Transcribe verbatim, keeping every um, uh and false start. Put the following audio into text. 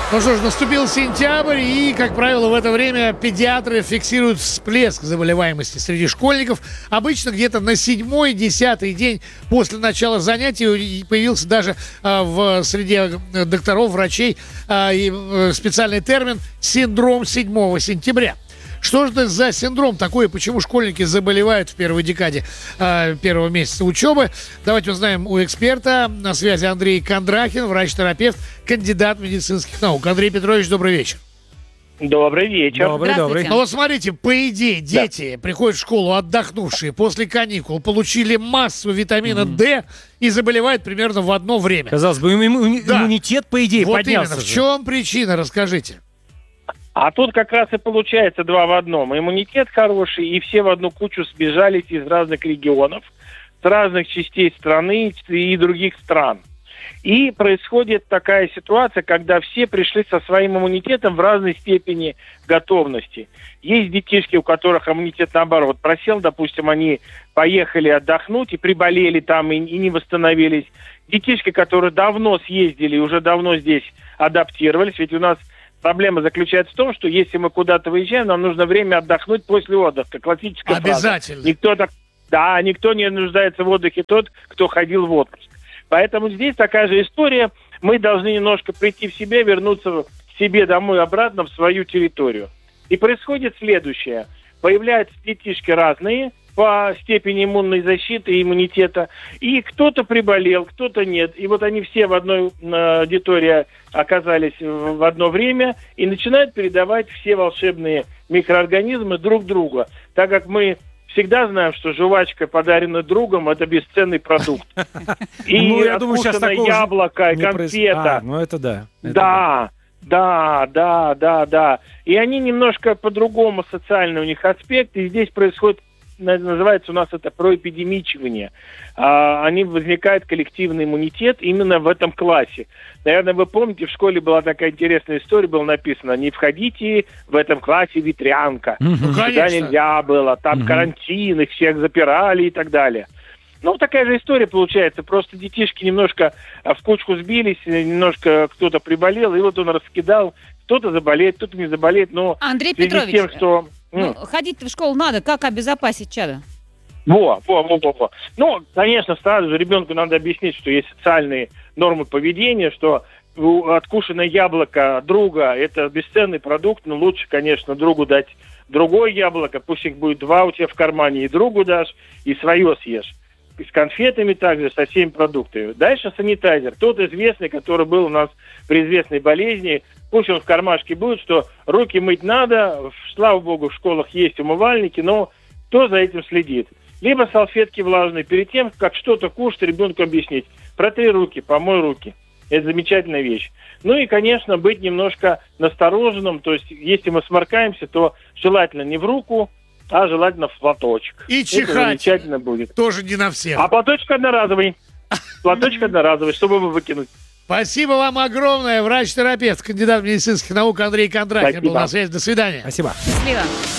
Ну что ж, наступил сентябрь, и, как правило, в это время педиатры фиксируют всплеск заболеваемости среди школьников. Обычно где-то на седьмой-десятый день после начала занятий появился даже а, в среде докторов, врачей а, и, а, специальный термин «синдром седьмого сентября». Что же это за синдром такой, и почему школьники заболевают в первой декаде э, первого месяца учебы? Давайте узнаем у эксперта. На связи Андрей Кондрахин, врач-терапевт, кандидат медицинских наук. Андрей Петрович, добрый вечер. Добрый вечер. Добрый, добрый. Ну вот смотрите, по идее, дети да. приходят в школу отдохнувшие после каникул, получили массу витамина mm-hmm. D и заболевают примерно в одно время. Казалось бы, имму- да. иммунитет, по идее, вот поднялся. Вот именно. В чем причина, расскажите. А тут как раз и получается два в одном. Иммунитет хороший, и все в одну кучу сбежались из разных регионов, с разных частей страны и других стран. И происходит такая ситуация, когда все пришли со своим иммунитетом в разной степени готовности. Есть детишки, у которых иммунитет, наоборот, просел, допустим, они поехали отдохнуть и приболели там, и, и не восстановились. Детишки, которые давно съездили, уже давно здесь адаптировались, ведь у нас проблема заключается в том, что если мы куда-то выезжаем, нам нужно время отдохнуть после отдыха. Классическая Обязательно. фраза. Никто так, да, никто не нуждается в отдыхе тот, кто ходил в отпуск. Поэтому здесь такая же история. Мы должны немножко прийти в себя, вернуться к себе домой обратно, в свою территорию. И происходит следующее. Появляются детишки разные по степени иммунной защиты и иммунитета. И кто-то приболел, кто-то нет. И вот они все в одной аудитории оказались в одно время и начинают передавать все волшебные микроорганизмы друг другу. Так как мы всегда знаем, что жвачка, подаренная другом, это бесценный продукт. И откушенное яблоко, и конфета. Ну это да. Да. Да, да, да, да. И они немножко по-другому, социальный у них аспект, и здесь происходит, называется у нас это проэпидемичивание. А, они возникает коллективный иммунитет именно в этом классе. Наверное, вы помните, в школе была такая интересная история, было написано: не входите в этом классе ветрянка. Ну, Сюда нельзя было, там карантин, их всех запирали и так далее. Ну, такая же история получается. Просто детишки немножко в кучку сбились, немножко кто-то приболел, и вот он раскидал. Кто-то заболеет, кто-то не заболеет, но... Андрей в связи Петрович, с тем, что... ну, ходить в школу надо, как обезопасить чадо? Во, во, во, во, во. Ну, конечно, сразу же ребенку надо объяснить, что есть социальные нормы поведения, что откушенное яблоко друга – это бесценный продукт, но лучше, конечно, другу дать другое яблоко, пусть их будет два у тебя в кармане, и другу дашь, и свое съешь. И с конфетами также, со всеми продуктами. Дальше санитайзер. Тот известный, который был у нас при известной болезни, пусть он в кармашке будет, что руки мыть надо, слава богу, в школах есть умывальники, но кто за этим следит? Либо салфетки влажные. Перед тем, как что-то кушать, ребенку объяснить: протри руки, помой руки. Это замечательная вещь. Ну и, конечно, быть немножко настороженным. То есть, если мы сморкаемся, то желательно не в руку, а желательно в платочек. И чихать. Это замечательно будет. Тоже не на всех. А платочек одноразовый. Платочек одноразовый, чтобы его выкинуть. Спасибо вам огромное. Врач-терапевт, кандидат медицинских наук Андрей Кондрахин был на связи. До свидания. Спасибо. Счастливо.